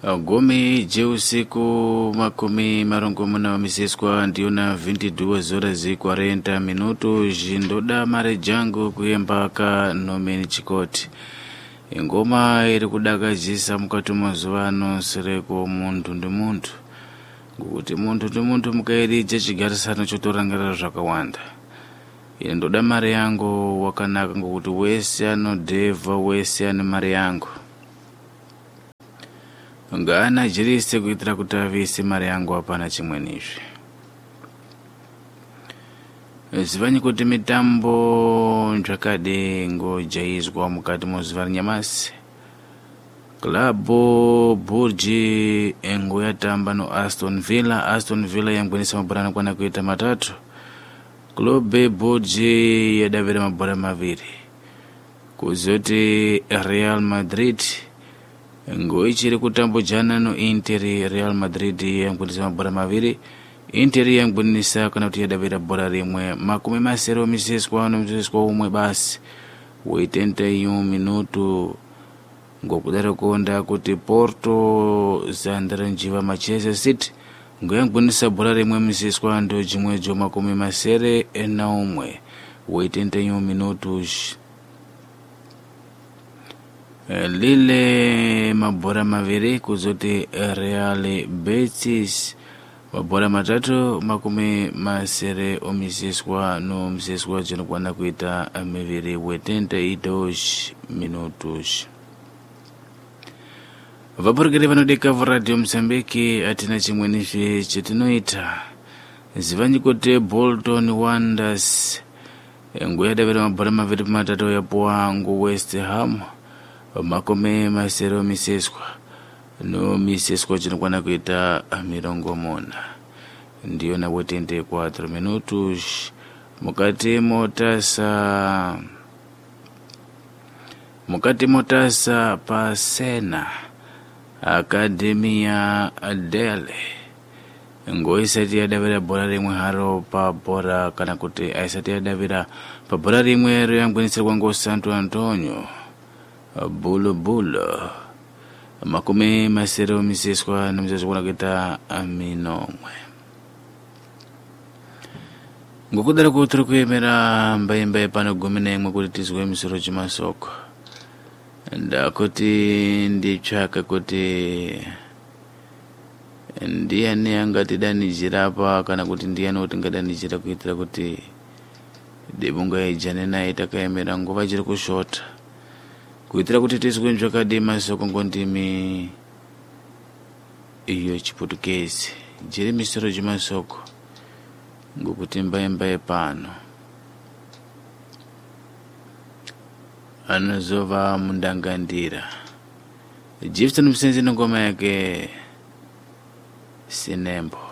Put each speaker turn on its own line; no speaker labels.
Gome usiku makumi marongomuna wamiseswa ndiyo na 22 horas e 40 minutos ndoda mare jangu kuyemba ka nomeni chikoti. Ingoma iri kudakadzisa mukati mazuva ano sereko muntu ndi muntu. Kuti muntu ndi muntu mukairija chigarisano chotorangira zvakawanda. Ine ndoda mare yangu wakanaka ngokuti wese anodhevha wese ane mare yangu. Ngana jirise kuitira kuti avise mari yangu hapana chimwenizve. Zivanyi kuti mitambo nzvakade ngojaizwa mukati mozuva ranyamasi. Klabu Burji engo yatamba no Aston Villa yangwenisa mabhora anokwana kuita 3. Club Burji yadavira mabhora 2. Kuzoti Real Madrid ngo ichiri kutambojana no Inter. Real Madrid yangwenisa mabhora 2. Inter yangwenisa kana kuti yadavira bhora rimwe. Makumi masere miseswa nomuseswa umwe basi. 81 minuto ngokudaro konda kuti Porto zandara njiva Manchester City ngo yangwenisa bhora rimwe miseswa ndo chimwecho makumi masere ena umwe. 81 minutos. Lille mabhora 2 kuzoti Real Betis mabhora 3 makumi masere omiseswa no miseswa chinokwana kuita 82 minutos. Vaporokere vanodeka Radio Mozambique atina chimwenizve chetinoita. Zivanyi kuti Bolton Wanderers ngo yadavira mabhora 2 yapuwa ngo West Ham makumi masere omiseswa no miseswa chinokwana kuita 40 ndiyo na 84 minutos. Mukati motasa pasena Academia Adele ngo isati yadavira bhora rimwe haro pa bhora kana kuti aisati yadavira pa bhora rimwe royangwenisirwa ngo Santo Antonio Bulo makumi masere omiseswa nomuseswa kuna kuita 40. Ngokudara kuti kuyemera mbaimba pano 11 kuti tizwe misoro chimasoko. Ndakuti ndichaka kuti ndiyani angatidanijira apa kana kuti ndiyani kuti ngadanijira kuitira kuti debunga ijane naye takayemera nguva chiri kushota kuitira kuti tizwe nzvakadi masoko ngondimi iyo chiputukezi jiri misoro chimasoko ngokuti mbaimba pano anozova mundangandira. Jefferson Msenzi ngoma yake Sinembo.